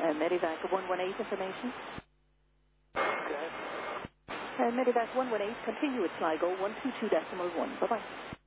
Medivac 118 information. Okay. Medivac 118, continue at Sligo 122.1. Bye-bye.